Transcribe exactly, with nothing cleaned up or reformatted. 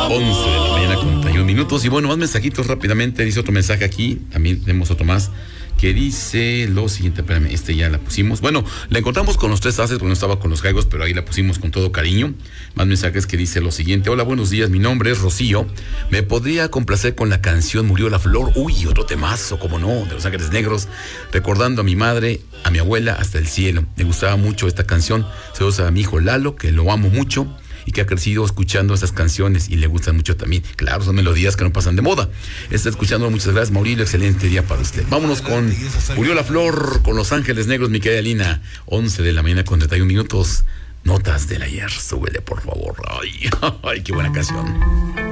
once de la mañana con treinta y un minutos. Y bueno, más mensajitos rápidamente. Dice otro mensaje aquí. También tenemos otro más que dice lo siguiente. Espérame, este ya la pusimos. Bueno, la encontramos con los tres haces porque no estaba con los galgos, pero ahí la pusimos con todo cariño. Más mensajes que dice lo siguiente. Hola, buenos días. Mi nombre es Rocío. ¿Me podría complacer con la canción Murió la Flor? Uy, otro temazo, como no, de Los Ángeles Negros. Recordando a mi madre, a mi abuela, hasta el cielo. Me gustaba mucho esta canción. Saludos a mi hijo Lalo, que lo amo mucho y que ha crecido escuchando estas canciones y le gustan mucho también. Claro, son melodías que no pasan de moda. Está escuchando, muchas gracias, Maurilio. Excelente día para usted. Vámonos con Murió la Flor, con Los Ángeles Negros, mi querida Lina. once de la mañana con treinta y un minutos. Notas del ayer. Súbele, por favor. Ay, ay, qué buena canción.